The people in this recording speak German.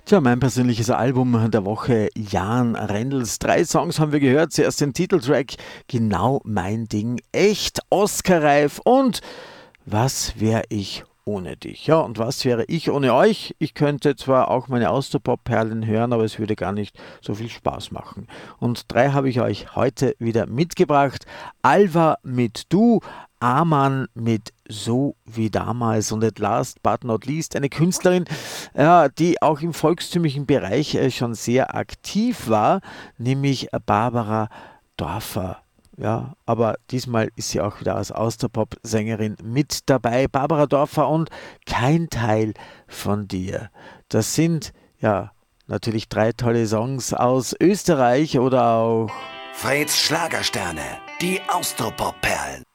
Tja, mein persönliches Album der Woche, Jan Rendels. 3 Songs haben wir gehört. Zuerst den Titeltrack, genau mein Ding, echt Oscar-reif und Was wär ich ohne dich? Ja, und was wäre ich ohne euch? Ich könnte zwar auch meine Austropop-Perlen hören, aber es würde gar nicht so viel Spaß machen. Und 3 habe ich euch heute wieder mitgebracht. Alva mit Du, Amann mit So wie damals und at last but not least eine Künstlerin, ja, die auch im volkstümlichen Bereich schon sehr aktiv war, nämlich Barbara Dorfer. Ja, aber diesmal ist sie auch wieder als Austropop-Sängerin mit dabei. Barbara Dorfer und Kein Teil von dir. Das sind ja natürlich 3 tolle Songs aus Österreich oder auch Freds Schlagersterne, die Austropop-Perlen.